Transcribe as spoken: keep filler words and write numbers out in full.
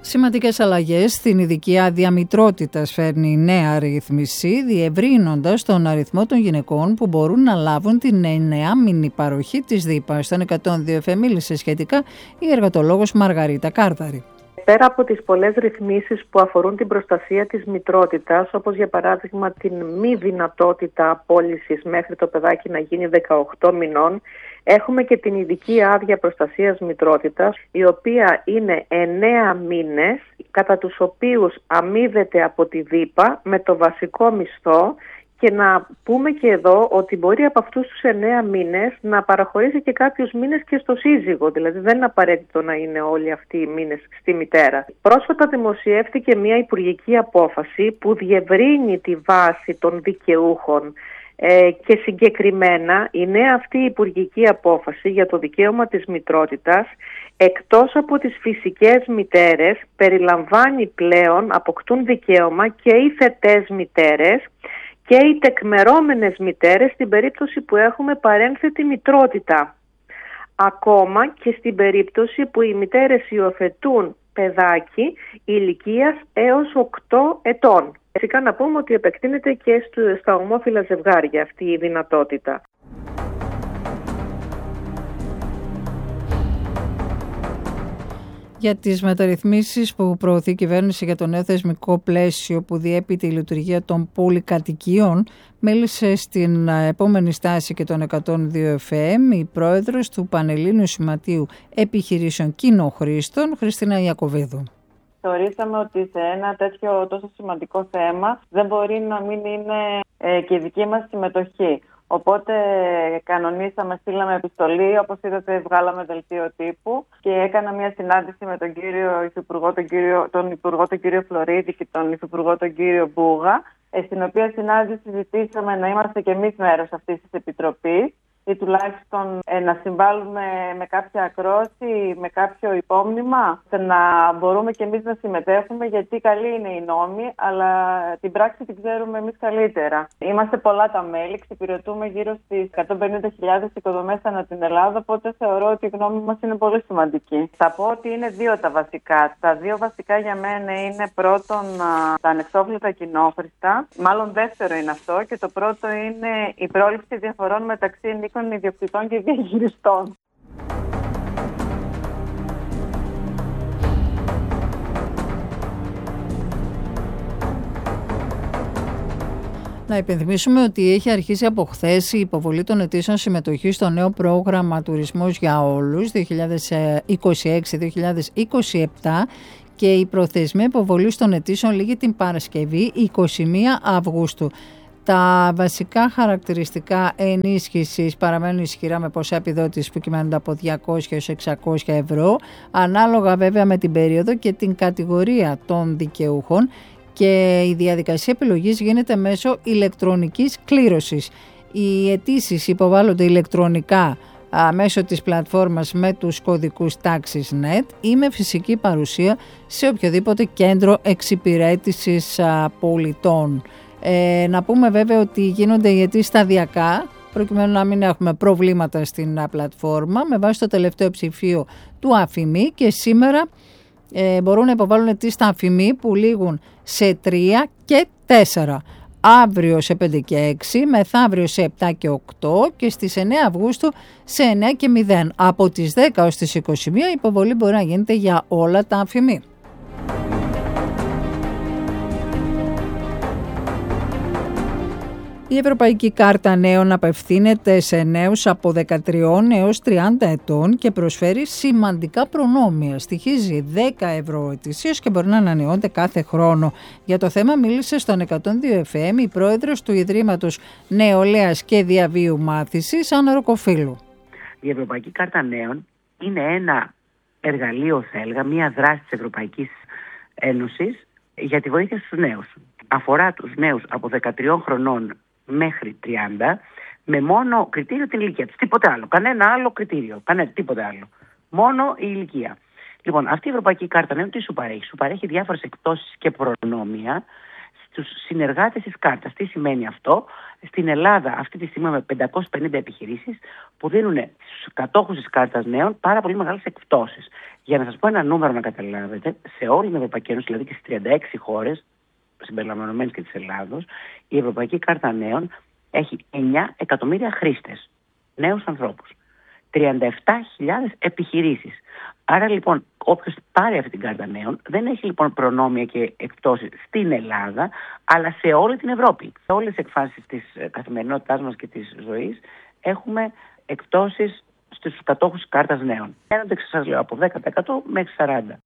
Σημαντικές αλλαγές στην ειδική άδεια μητρότητας φέρνει η νέα ρύθμιση, διευρύνοντας τον αριθμό των γυναικών που μπορούν να λάβουν την εννεάμηνη παροχή της ΔΥΠΑ. Στον εκατόν δύο εφ εμ μίλησε σχετικά η εργατολόγος Μαργαρίτα Κάρδαρη. Πέρα από τις πολλές ρυθμίσεις που αφορούν την προστασία της μητρότητας, όπως για παράδειγμα την μη δυνατότητα απόλυσης μέχρι το παιδάκι να γίνει δεκαοκτώ μηνών, έχουμε και την ειδική άδεια προστασίας μητρότητας, η οποία είναι εννέα μήνες, κατά τους οποίους αμείβεται από τη ΔΥΠΑ με το βασικό μισθό. Και να πούμε και εδώ ότι μπορεί από αυτούς τους εννέα μήνες να παραχωρήσει και κάποιους μήνες και στο σύζυγο. Δηλαδή δεν είναι απαραίτητο να είναι όλοι αυτοί οι μήνες στη μητέρα. Πρόσφατα δημοσιεύτηκε μια υπουργική απόφαση που διευρύνει τη βάση των δικαιούχων ε, και συγκεκριμένα η νέα αυτή υπουργική απόφαση για το δικαίωμα της μητρότητας, εκτός από τις φυσικές μητέρες, περιλαμβάνει πλέον, αποκτούν δικαίωμα και οι θετές μητέρες και οι τεκμερώμενες μητέρες στην περίπτωση που έχουμε παρένθετη μητρότητα. Ακόμα και στην περίπτωση που οι μητέρες υιοθετούν παιδάκι ηλικίας έως οκτώ ετών. Φυσικά να πούμε ότι επεκτείνεται και στα ομόφυλα ζευγάρια αυτή η δυνατότητα. Για τις μεταρρυθμίσεις που προωθεί η κυβέρνηση για το νέο θεσμικό πλαίσιο που διέπει τη λειτουργία των πολυκατοικιών, μίλησε στην επόμενη στάση και των εκατόν δύο εφ εμ η πρόεδρος του Πανελλήνιου Σωματείου Επιχειρήσεων Κοινοχρήστων, Χριστίνα Ιακωβίδου. Θεωρήσαμε ότι σε ένα τέτοιο τόσο σημαντικό θέμα δεν μπορεί να μην είναι ε, και η δική μας συμμετοχή. Οπότε κανονίσαμε, στείλαμε επιστολή, όπως είδατε βγάλαμε δελτίο τύπου και έκανα μια συνάντηση με τον κύριο Υφυπουργό, τον, κύριο, τον Υπουργό τον κύριο Φλωρίδη και τον Υφυπουργό τον κύριο Μπούγα, στην οποία συνάντηση ζητήσαμε να είμαστε και εμείς μέρος αυτής της επιτροπής ή τουλάχιστον ε, να συμβάλλουμε με κάποια ακρόαση, με κάποιο υπόμνημα, ώστε να μπορούμε και εμείς να συμμετέχουμε, γιατί καλή είναι η νόμη, αλλά την πράξη την ξέρουμε εμείς καλύτερα. Είμαστε πολλά τα μέλη, εξυπηρετούμε γύρω στις εκατόν πενήντα χιλιάδες οικοδομές ανά την Ελλάδα, οπότε θεωρώ ότι η γνώμη μας είναι πολύ σημαντική. Θα πω ότι είναι δύο τα βασικά. Τα δύο βασικά για μένα είναι πρώτον τα ανεξόφλητα κοινόχρηστα, μάλλον δεύτερο είναι αυτό, και το πρώτο είναι η πρόληψη διαφορών μεταξύ ενίκων ιδιοκτητών και διαχειριστών. Να υπενθυμίσουμε ότι έχει αρχίσει από χθες η υποβολή των αιτήσεων συμμετοχής στο νέο πρόγραμμα Τουρισμός για Όλους δύο χιλιάδες είκοσι έξι δύο χιλιάδες είκοσι επτά και η προθεσμία υποβολής των αιτήσεων λήγει την Παρασκευή εικοστή πρώτη Αυγούστου. Τα βασικά χαρακτηριστικά ενίσχυσης παραμένουν ισχυρά με ποσά επιδότησης που κυμαίνονται από διακόσια έως εξακόσια ευρώ, ανάλογα βέβαια με την περίοδο και την κατηγορία των δικαιούχων, και η διαδικασία επιλογής γίνεται μέσω ηλεκτρονικής κλήρωσης. Οι αιτήσεις υποβάλλονται ηλεκτρονικά α, μέσω της πλατφόρμας με τους κωδικούς τάξης νετ ή με φυσική παρουσία σε οποιοδήποτε κέντρο εξυπηρέτησης α, πολιτών. Ε, να πούμε βέβαια ότι γίνονται οι αιτήσεις σταδιακά, προκειμένου να μην έχουμε προβλήματα στην α, πλατφόρμα, με βάση το τελευταίο ψηφίο του ΑΦΙΜΗ, και σήμερα ε, μπορούν να υποβάλουν αιτήσεις στα ΑΦΙΜΗ που λήγουν σε τρία και τέσσερα. Αύριο σε πέντε και έξι, μεθαύριο σε επτά και οκτώ και στις εννέα Αυγούστου σε εννέα και μηδέν. Από τις δέκα ως τις είκοσι μία η υποβολή μπορεί να γίνεται για όλα τα ΑΦΙΜΗ. Η Ευρωπαϊκή Κάρτα Νέων απευθύνεται σε νέους από δεκατρία έως τριάντα ετών και προσφέρει σημαντικά προνόμια. Στοιχίζει δέκα ευρώ ετησίως και μπορεί να ανανεώνεται κάθε χρόνο. Για το θέμα μίλησε στον εκατόν δύο εφ εμ η πρόεδρος του Ιδρύματος Νεολαίας και Διαβίου Μάθησης, Άννα Ροκοφίλου. Η Ευρωπαϊκή Κάρτα Νέων είναι ένα εργαλείο, θα έλεγα, μια δράση της Ευρωπαϊκής Ένωσης για τη βοήθεια στους νέους. Αφορά τους νέους από δεκατρία χρονών μέχρι τριάντα, με μόνο κριτήριο την ηλικία τους. Τίποτε άλλο. Κανένα άλλο κριτήριο. Κανένα, τίποτε άλλο. Μόνο η ηλικία. Λοιπόν, αυτή η Ευρωπαϊκή Κάρτα Νέων τι σου παρέχει? Σου παρέχει διάφορες εκπτώσεις και προνόμια στους συνεργάτες της κάρτας. Τι σημαίνει αυτό? Στην Ελλάδα, αυτή τη στιγμή, με πεντακόσιες πενήντα επιχειρήσεις που δίνουν στους κατόχους της κάρτας νέων πάρα πολύ μεγάλες εκπτώσεις. Για να σας πω ένα νούμερο να καταλάβετε, σε όλη την Ευρωπαϊκή Ένωση, δηλαδή και στις τριάντα έξι χώρες, συμπεριλαμβανομένης και της Ελλάδος, η Ευρωπαϊκή Κάρτα Νέων έχει εννιά εκατομμύρια χρήστες, νέους ανθρώπους, τριάντα επτά χιλιάδες επιχειρήσεις. Άρα λοιπόν, όποιος πάρει αυτή την κάρτα νέων δεν έχει λοιπόν προνόμια και εκπτώσεις στην Ελλάδα, αλλά σε όλη την Ευρώπη. Σε όλες τις εκφάνσεις της καθημερινότητάς μας και της ζωής έχουμε εκπτώσεις στους κατόχους κάρτας νέων. Έναντι, σας λέω, από δέκα τοις εκατό μέχρι σαράντα τοις εκατό.